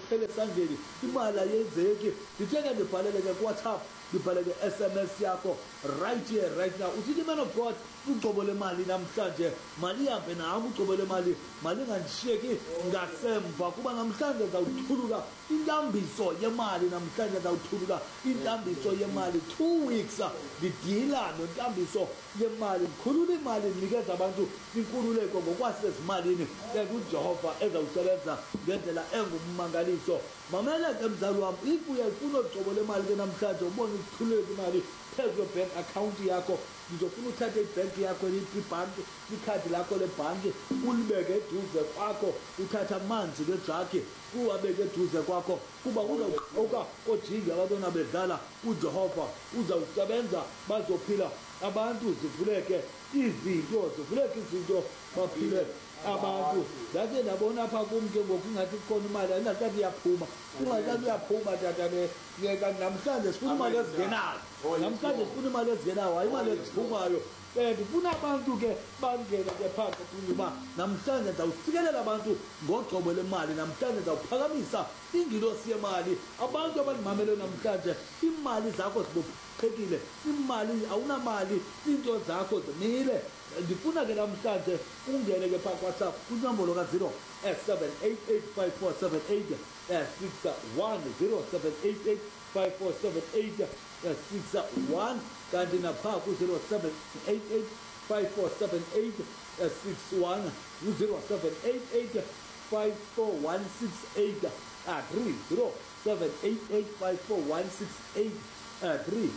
iphele esandleni imali ayenzeki nditheke ndibhalele ke kuWhatsApp ndibhale ke SMS yakho right here right now usithi man of God ucobo lemali namhlanje mali ihambe nami ucobo lemali mali ingandishiyeki ngasemva kuba namhlanje zawuthulula intambiso yemali namhlanje zawuthulula intambiso yemali 2 weeks ndidila nontambiso yemali ndikhulula imali ndinikeza abantu inkululeko ngokwasezimalini uJehova ezawusebenza ngendlela engummangaliso mamele ke mzali wami if uyayifuna ucobo lemali ke namhlanje ubone ukuthuleka imali phezu bank account yakho ngizofuna uthathe ibank yakho ibhanki ikhadi lakho lebhanki ulibeke eduze kwakho uthatha amanzi kedraki uwabeke eduze kwakho kuba uzawuqoka ojingi abantwana bedlala uJehova uzawusebenza bazophila abantu zivuleke izinto baphile abantu ngathi ndabona apha kum ke ngoku ingathi kukhona imali andingathi iyaphuma ungathi uyaphuma tata ngeka namhlanje sifuna imali ezingenayo namhlanje sifuna imali ezingenayo hayi imali eziphumayo ndifuna abantu ke bangene ke phakathi kuba namhlanje ndawusikelela abantu ngocobo lemali namhlanje ndawuphakamisa ingilosi yemali abantu abandimamele namhlanje imali zakho zibophekile imali awunamali into zakho zimile ndifuna ke namhlanje ungene ke phakathi WhatsApp kwinombolo ka0 7885478 61 07885478 61 kanti napha ku-07885478 61 u-0788 54168 3 0788 54168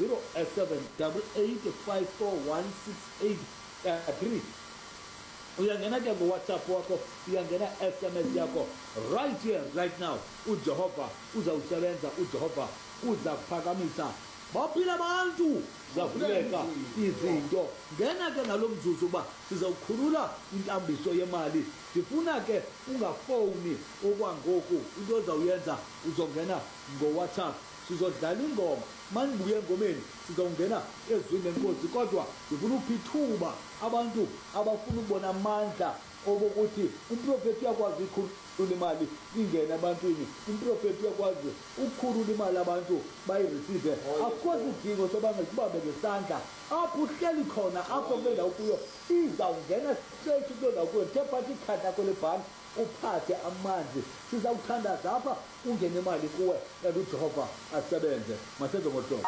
3 uyangena ke ngoWhatsApp wakho uyangena SMS yakho right here right now uJehova uzawusebenza uJehova uzakuphakamisa baphila abantu zavuleka izinto ngena ke ngalomzuzu ba sizawukhulula intambiso yemali ndifuna ke ungafoni okwangoku into ozawuyenza uzongena ngoWhatsApp sizodlala ingoma manibuye engomeni sizongena ezwini lenkosi kodwa ngifuna uphi ithuba abantu abafuna ukubona amandla okokuthi umprofeti uyakwazi ukukhulula imali ingene ebantwini umprofeti uyakwazi ukukhulula imali abantu bayireceive akukho sidingo soba ngikubambe ngesandla apho uhleli khona apho kule ndawo kuyo izawungena straight kule ndawo kuyo thephathi ikhadi lakho lebhanki uphathe amanzi sizawuthandaza apha ungene imali kuwe and uJehova asebenze masenze ngohlobo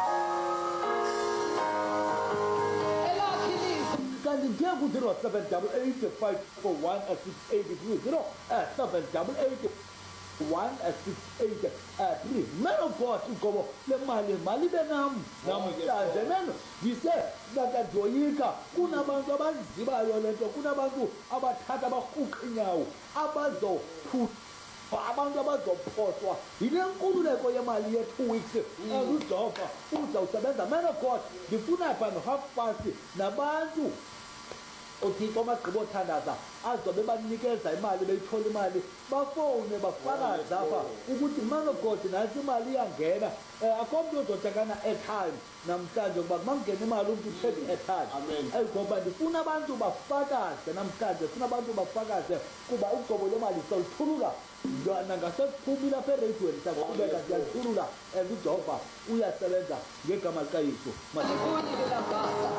kanti ndiye ku-0788541683 0788 man of God uqobo lemali be nami namhlanje neno ngise nakadzoyika kunabantu abazibayo lento kunabantu abathatha abahuqa inyawo abantu abazophoswa yile nkululeko yemali ye-2 weeks uJehova uzawusebenza man of God ngifuna pha no-half-past nabantu uthixo amagqiba othandaza azobe banikeza imali beyithola imali bafowune bafakazi apha ukuthi man of God nasi imali iyangena akho mntu ozothakana airtime namhlanje ukuba kumangena imali umntu uthethe airtime ngoba ndifuna abantu bafakaze namhlanje funa abantu bafakaze kuba uqobo lemali sawuthulula nangasekuphumile apha ereyidweni saqhubeka siyalithulula uJehova uyasebenza ngegama likaYesu